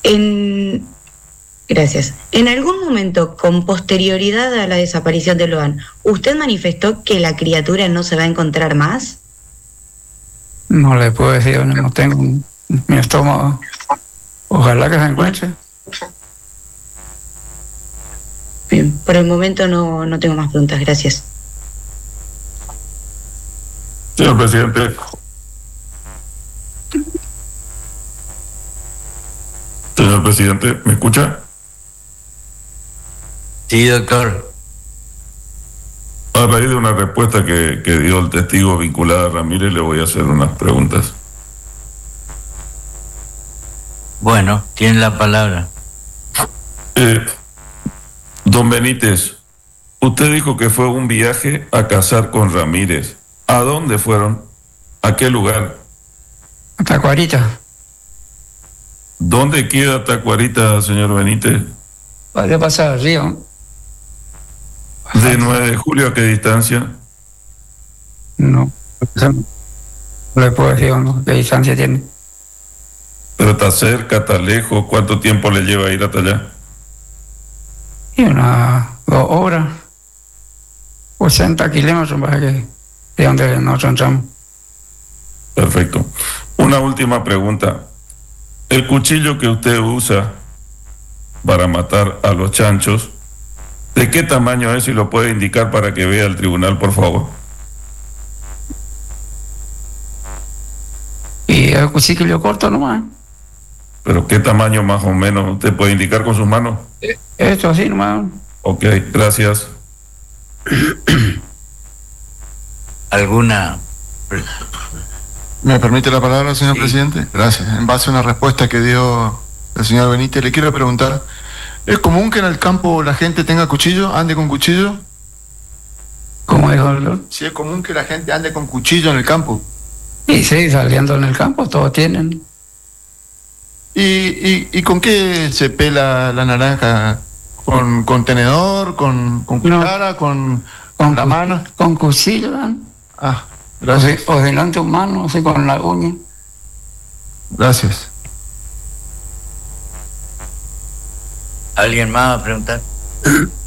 En... Gracias. En algún momento, con posterioridad a la desaparición de Loan, ¿usted manifestó que la criatura no se va a encontrar más? No le puedo decir, no tengo mi estómago. Ojalá que se encuentre. Bien, por el momento no tengo más preguntas, gracias. Señor presidente. Señor presidente, ¿me escucha? Sí, doctor. A raíz de una respuesta que dio el testigo vinculado a Ramírez, le voy a hacer unas preguntas. Bueno, tiene la palabra. Don Benítez, usted dijo que fue un viaje a cazar con Ramírez. ¿A dónde fueron? ¿A qué lugar? A Tacuarita. ¿Dónde queda Tacuarita, señor Benítez? Vaya pasar al río. ¿De 9 de julio a qué distancia? No le puedo decir qué distancia tiene. ¿Pero está cerca, está lejos? ¿Cuánto tiempo le lleva a ir hasta allá? Y unas 2 horas. 80 kilómetros más que de donde nosotros entramos. Perfecto. Una última pregunta. El cuchillo que usted usa para matar a los chanchos, ¿de qué tamaño es? Si lo puede indicar para que vea el tribunal, por favor. Y el cuchillo corto nomás. ¿Pero qué tamaño más o menos usted puede indicar con sus manos? Esto así nomás. Ok, gracias. ¿Alguna? ¿Me permite la palabra, señor presidente? Gracias. En base a una respuesta que dio el señor Benítez, le quiero preguntar, ¿es común que en el campo la gente tenga cuchillo, ande con cuchillo? ¿Cómo dijo el doctor? Sí, es común que la gente ande con cuchillo en el campo. Y sí, saliendo en el campo, todos tienen. ¿Y con qué se pela la naranja? ¿Con tenedor? ¿Con cuchara? ¿Con la mano? Con cuchillo, ¿no? Ah, gracias. O delante humano, así con la uña. Gracias. ¿Alguien más va a preguntar?